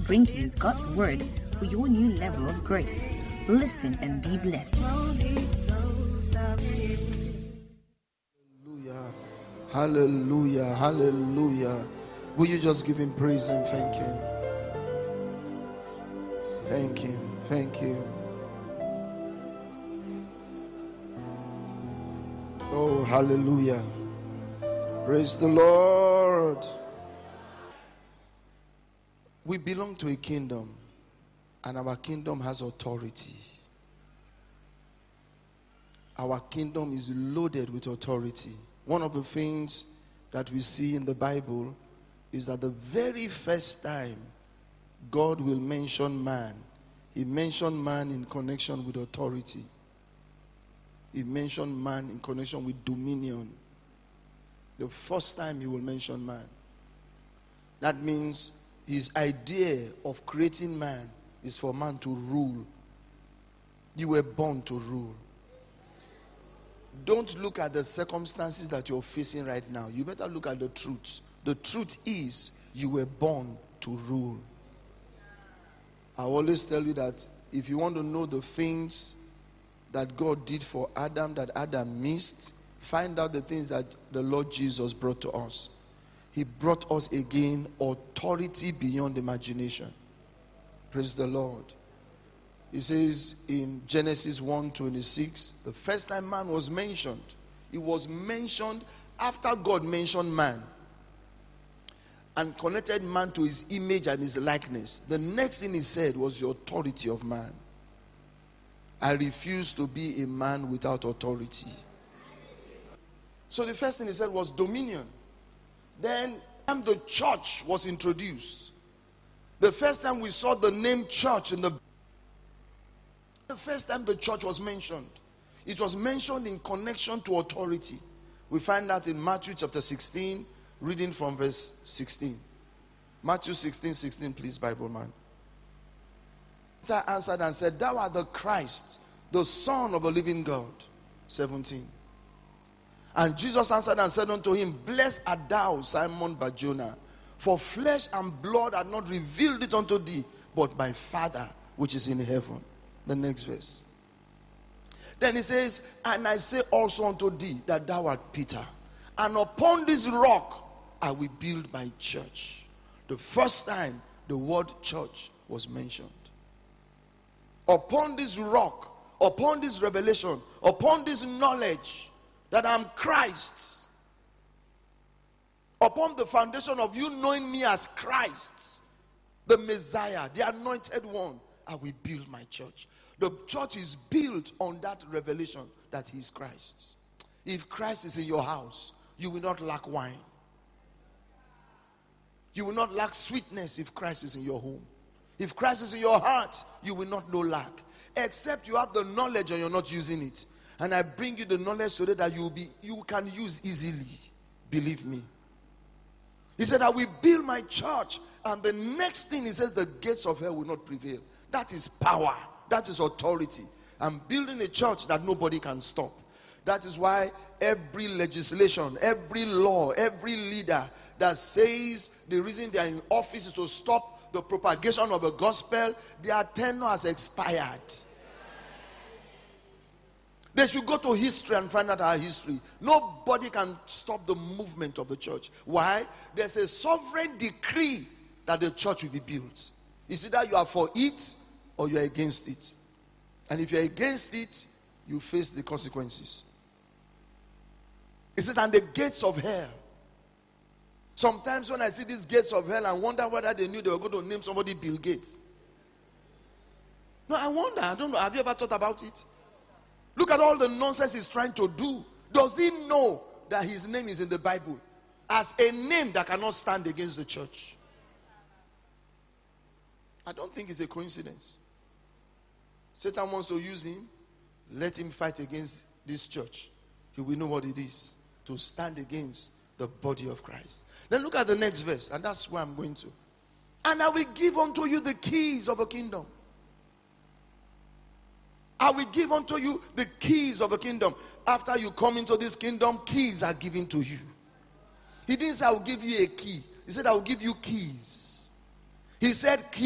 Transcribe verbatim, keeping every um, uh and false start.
bring you God's word for your new level of grace. Listen and be blessed. Hallelujah, hallelujah, hallelujah. Will you just give him praise and thank him? Thank him, thank him. Oh, hallelujah. Praise the Lord. We belong to a kingdom, and our kingdom has authority. Our kingdom is loaded with authority. One of the things that we see in the Bible is that the very first time God will mention man, he mentioned man in connection with authority. He mentioned man in connection with dominion. The first time he will mention man. That means his idea of creating man is for man to rule. You were born to rule. Don't look at the circumstances that you're facing right now. You better look at the truth. The truth is you were born to rule. I always tell you that if you want to know the things that God did for Adam that Adam missed, find out the things that the Lord Jesus brought to us. He brought us again authority beyond imagination. Praise the Lord. He says in Genesis one twenty-six, the first time man was mentioned, it was mentioned after God mentioned man and connected man to his image and his likeness. The next thing he said was the authority of man. I refuse to be a man without authority. So the first thing he said was dominion. Then the church was introduced. The first time we saw the name church in the The first time the church was mentioned, it was mentioned in connection to authority. We find that in Matthew chapter sixteen, reading from verse sixteen. Matthew sixteen, sixteen, please, Bible man. Peter answered and said, "Thou art the Christ, the Son of the living God." seventeen. And Jesus answered and said unto him, "Blessed art thou, Simon Bar-Jonah, for flesh and blood had not revealed it unto thee, but my Father which is in heaven." The next verse. Then he says, "And I say also unto thee that thou art Peter, and upon this rock I will build my church." The first time the word church was mentioned. Upon this rock, upon this revelation, upon this knowledge that I'm Christ, upon the foundation of you knowing me as Christ, the Messiah, the anointed one, I will build my church. The church is built on that revelation that he is Christ. If Christ is in your house, you will not lack wine. You will not lack sweetness if Christ is in your home. If Christ is in your heart, you will not know lack. Except you have the knowledge and you're not using it. And I bring you the knowledge so that you will be, you can use easily. Believe me. He said, "I will build my church." And the next thing he says, the gates of hell will not prevail. That is power. That is authority. I'm building a church that nobody can stop. That is why every legislation, every law, every leader that says the reason they are in office is to stop the propagation of the gospel, their tenure has expired. They should go to history and find out our history. Nobody can stop the movement of the church. Why? There's a sovereign decree that the church will be built. It's either you are for it or you are against it. And if you are against it, you face the consequences. It says, "And the gates of hell." Sometimes when I see these gates of hell, I wonder whether they knew they were going to name somebody Bill Gates. No, I wonder. I don't know. Have you ever thought about it? Look at all the nonsense he's trying to do. Does he know that his name is in the Bible as a name that cannot stand against the church? I don't think it's a coincidence. Satan wants to use him. Let him fight against this church. He will know what it is to stand against the body of Christ. Then look at the next verse, and that's where I'm going to. "And I will give unto you the keys of the kingdom." I will give unto you the keys of the kingdom. After you come into this kingdom, keys are given to you. He didn't say, "I will give you a key." He said, "I will give you keys." He said, "Keys."